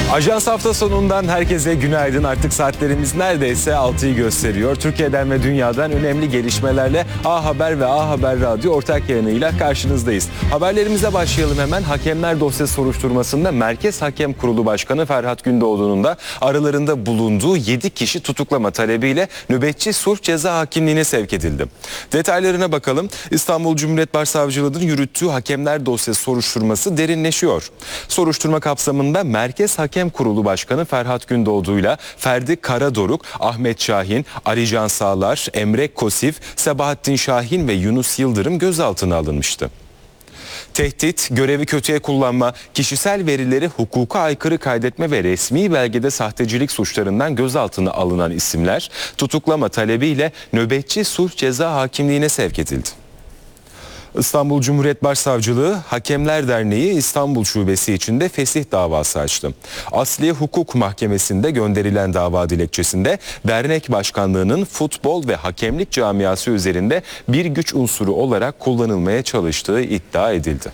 Ajans hafta sonundan herkese günaydın. Artık saatlerimiz neredeyse 6'yı gösteriyor. Türkiye'den ve dünyadan önemli gelişmelerle A Haber ve A Haber Radyo ortak yayınıyla karşınızdayız. Haberlerimize başlayalım hemen. Hakemler dosyası soruşturmasında Merkez Hakem Kurulu Başkanı Ferhat Gündoğdu'nun da aralarında bulunduğu 7 kişi tutuklama talebiyle nöbetçi sulh ceza hakimliğine sevk edildi. Detaylarına bakalım. İstanbul Cumhuriyet Başsavcılığı'nın yürüttüğü hakemler dosyası soruşturması derinleşiyor. Soruşturma kapsamında Merkez Hakem Kurulu Başkanı Ferhat Gündoğdu'yla Ferdi Karadoruk, Ahmet Şahin, Ali Can Sağlar, Emre Kosif, Sebahattin Şahin ve Yunus Yıldırım gözaltına alınmıştı. Tehdit, görevi kötüye kullanma, kişisel verileri hukuka aykırı kaydetme ve resmi belgede sahtecilik suçlarından gözaltına alınan isimler tutuklama talebiyle nöbetçi sulh ceza hakimliğine sevk edildi. İstanbul Cumhuriyet Başsavcılığı Hakemler Derneği İstanbul Şubesi içinde fesih davası açtı. Asliye Hukuk Mahkemesi'nde gönderilen dava dilekçesinde dernek başkanlığının futbol ve hakemlik camiası üzerinde bir güç unsuru olarak kullanılmaya çalıştığı iddia edildi.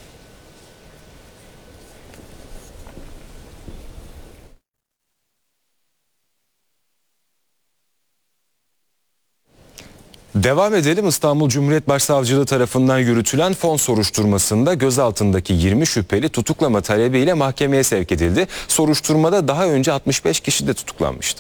Devam edelim. İstanbul Cumhuriyet Başsavcılığı tarafından yürütülen fon soruşturmasında gözaltındaki 20 şüpheli tutuklama talebiyle mahkemeye sevk edildi. Soruşturmada daha önce 65 kişi de tutuklanmıştı.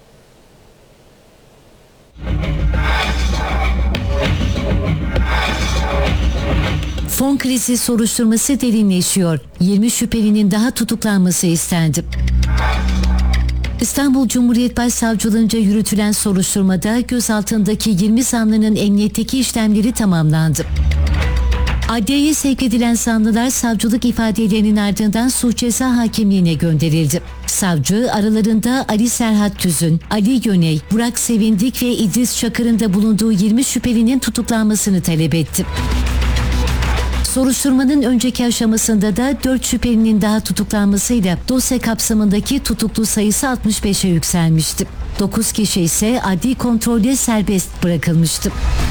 Fon krizi soruşturması derinleşiyor. 20 şüphelinin daha tutuklanması istendi. İstanbul Cumhuriyet Başsavcılığınca yürütülen soruşturmada gözaltındaki 20 zanlının emniyetteki işlemleri tamamlandı. Adliyeye sevk edilen zanlılar savcılık ifadelerinin ardından sulh ceza hakimliğine gönderildi. Savcı aralarında Ali Serhat Tüzün, Ali Yöney, Burak Sevindik ve İdris Çakır'ın da bulunduğu 20 şüphelinin tutuklanmasını talep etti. Soruşturmanın önceki aşamasında da 4 şüphelinin daha tutuklanmasıyla dosya kapsamındaki tutuklu sayısı 65'e yükselmişti. 9 kişi ise adli kontrolle serbest bırakılmıştı.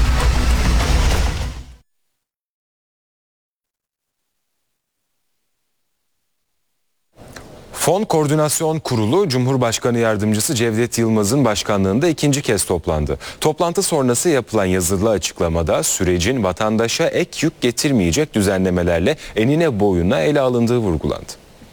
Fon Koordinasyon Kurulu Cumhurbaşkanı Yardımcısı Cevdet Yılmaz'ın başkanlığında ikinci kez toplandı. Toplantı sonrası yapılan yazılı açıklamada sürecin vatandaşa ek yük getirmeyecek düzenlemelerle enine boyuna ele alındığı vurgulandı.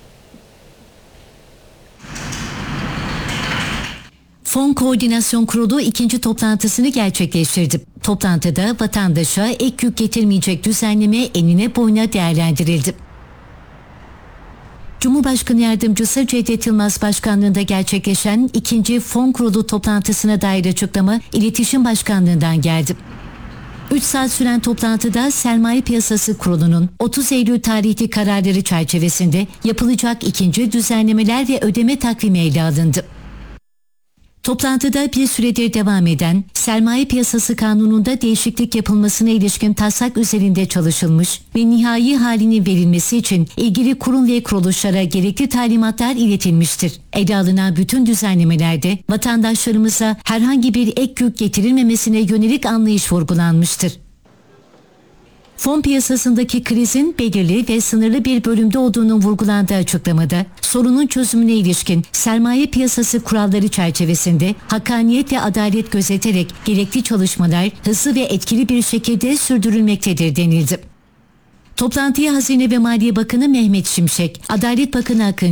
Fon Koordinasyon Kurulu ikinci toplantısını gerçekleştirdi. Toplantıda vatandaşa ek yük getirmeyecek düzenleme enine boyuna değerlendirildi. Cumhurbaşkanı Yardımcısı Cevdet Yılmaz başkanlığında gerçekleşen ikinci Fon Kurulu toplantısına dair açıklama İletişim Başkanlığı'ndan geldi. 3 saat süren toplantıda Sermaye Piyasası Kurulu'nun 30 Eylül tarihli kararları çerçevesinde yapılacak ikinci düzenlemeler ve ödeme takvimi ele alındı. Toplantıda bir süredir devam eden Sermaye Piyasası Kanunu'nda değişiklik yapılmasına ilişkin taslak üzerinde çalışılmış ve nihai halinin verilmesi için ilgili kurum ve kuruluşlara gerekli talimatlar iletilmiştir. Ele alınan bütün düzenlemelerde vatandaşlarımıza herhangi bir ek yük getirilmemesine yönelik anlayış vurgulanmıştır. Fon piyasasındaki krizin belirli ve sınırlı bir bölümde olduğunun vurgulandığı açıklamada sorunun çözümüne ilişkin sermaye piyasası kuralları çerçevesinde hakkaniyet ve adalet gözeterek gerekli çalışmalar hızlı ve etkili bir şekilde sürdürülmektedir denildi. Toplantıya Hazine ve Maliye Bakanı Mehmet Şimşek, Adalet Bakanı Akın